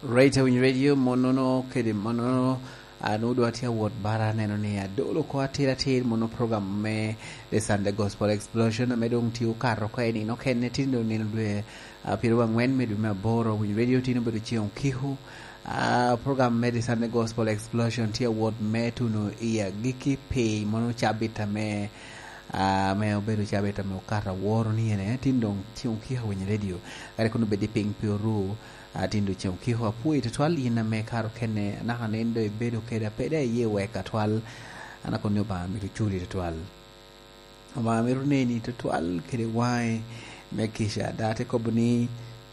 Radio in radio monono kede monono anudo atia word bara neno ni adolo ko atira tir mono program me the Sunday Gospel Explosion me dong tiu karo ko eni no ken tindo ni dwe piro wangwen me dwe boro win radio tino bedo chion kihu program me the Sunday Gospel Explosion tia word me tuno iya giki pay mono chabita me me obedo chabita me kara woro ni ene tindo chion kihu win radio kare kuno bedi ping piru tindo chion kiho apui twal ina me karo kene na hanendo bedo keda pede ye weka twal ana konyo ba mi chuli twal ama mi runeni twal kede wai me kisha date kobuni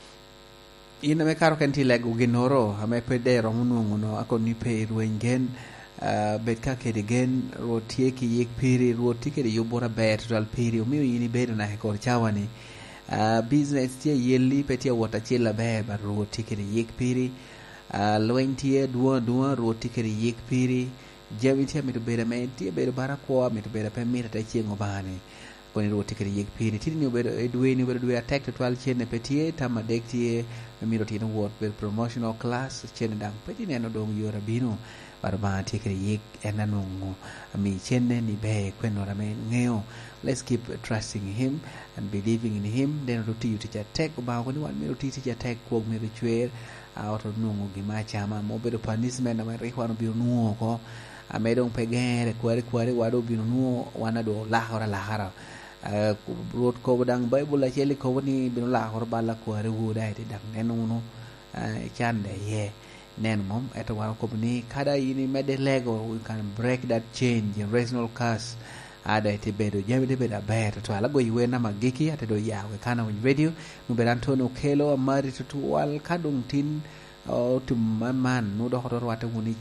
ina me karo kenti legu ginoro ame pede romuno no akoni pe ruengen betka kede gen rotie ki yek piri roti kede yobora bet twal piri mi yini bedo na ko chawani business tia yeli petia wata chela beba roti kere yek piri loentie dua roti kere yek piri javitia mitu beda me tia beda bara kwa mitu beda pe mira ta chengo bani koni roti kere yek piri tini beda edweni beda dua attack to 12 chene petie tama dektie miro tina word beda promotional class chene dang peti neno dong yora bino barba tikere yek enanungu mi chene ni be kwenora me ngeo. Let's keep trusting him and believing in him. Then roti you teach attack about when one me teach attack kwog me chwer out of nungu gima chama mo bedo punishment na mari kwano bi nuo ko amedong pegere kwari wado bi nuo wana do lahara rot ko dang bible la cheli ko ni bi lahara bala kwari wu dai dang nenunu chande ye nen mom eto waro ko ni kada yini mede lego we can break that chain generational curse ada ite bedo jamide beda beto to alago yiwe na magiki ate do yawe kana win radio mbe Antonio Kelo amari to wal kadung tin to man no do hoto wata muni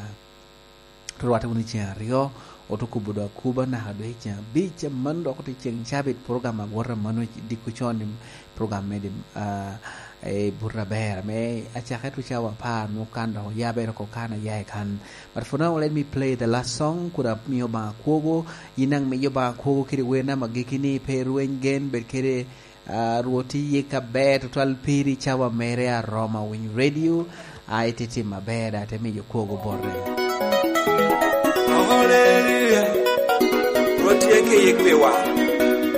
chia rio otokubudo kuba na hado chia bicha mando ko tin chabit program agora mano dikuchon program medim burra bear me achaketu chawa pa no kanda ya bero ko kana ya kan. But for now let me play the last song kura mio ba kogo yinang me yoba kogo kiri wena magikini peruen gen bekere ruoti yeka bet twal piri chawa mere a Roma win radio aititi mabeda te me kogo borre hallelujah ruoti yeke yekbewa